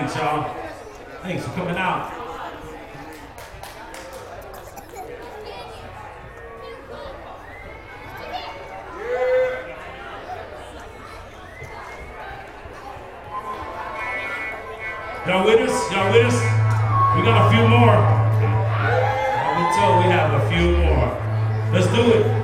Thanks, y'all. Thanks for coming out. Y'all with us? Y'all with us? We got a few more. I've been told we have a few more. Let's do it.